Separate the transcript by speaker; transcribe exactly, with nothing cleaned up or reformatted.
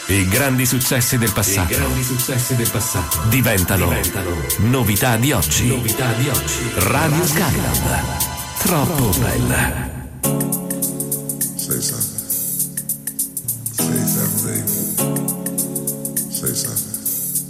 Speaker 1: I grandi successi del passato. I grandi successi del passato diventano, diventano novità di oggi. Novità di oggi. Radio Skyland. Troppo bella.
Speaker 2: Say something. Say something.